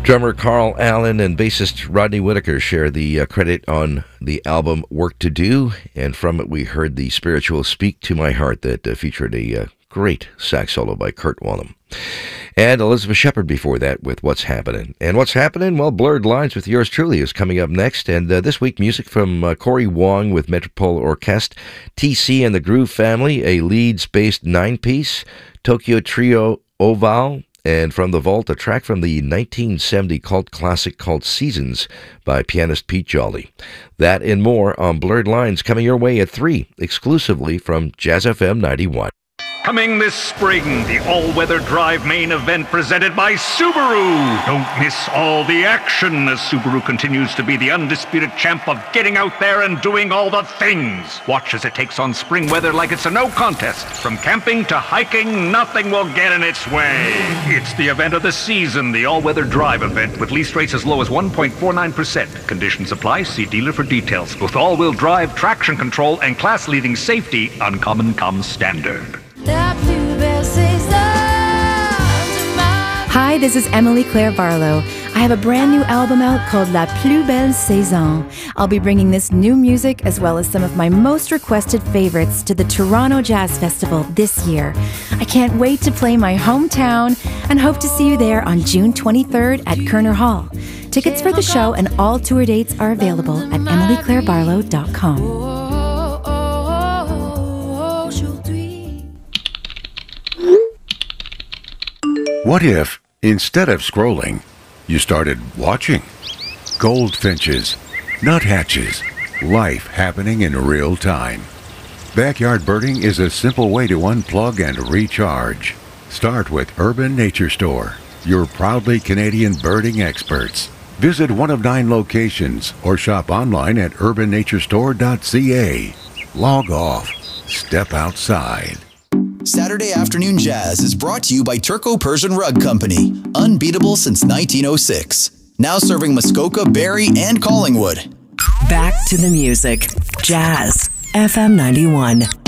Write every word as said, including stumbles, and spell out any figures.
Drummer Carl Allen and bassist Rodney Whitaker share the uh, credit on the album Work to Do, and from it we heard the spiritual Speak to My Heart that uh, featured a uh, great sax solo by Kurt Wonnum. And Elizabeth Shepard before that with What's Happening. And What's Happening? Well, Blurred Lines with yours truly is coming up next, and uh, this week music from uh, Corey Wong with Metropole Orchestre, T C and the Groove Family, a Leeds-based nine-piece, Tokyo Trio Oval, and from the vault, a track from the nineteen seventy cult classic called Seasons by pianist Pete Jolly. That and more on Blurred Lines coming your way at three, exclusively from Jazz F M ninety-one. Coming this spring, the all-weather drive main event presented by Subaru. Don't miss all the action as Subaru continues to be the undisputed champ of getting out there and doing all the things. Watch as it takes on spring weather like it's a no contest. From camping to hiking, nothing will get in its way. It's the event of the season, the all-weather drive event with lease rates as low as one point four nine percent. Conditions apply. See dealer for details. With all-wheel drive, traction control, and class-leading safety, Uncommon comes standard. Hi, this is Emily Claire Barlow. I have a brand new album out called La Plus Belle Saison. I'll be bringing this new music as well as some of my most requested favorites to the Toronto Jazz Festival this year. I can't wait to play my hometown and hope to see you there on June twenty-third at Kerner Hall. Tickets for the show and all tour dates are available at emily claire barlow dot com. What if, instead of scrolling, you started watching? Goldfinches, nuthatches, life happening in real time. Backyard birding is a simple way to unplug and recharge. Start with Urban Nature Store, your proudly Canadian birding experts. Visit one of nine locations or shop online at urban nature store dot c a. Log off. Step outside. Saturday Afternoon Jazz is brought to you by Turco-Persian Rug Company. Unbeatable since nineteen oh six. Now serving Muskoka, Barrie, and Collingwood. Back to the music. Jazz F M ninety-one.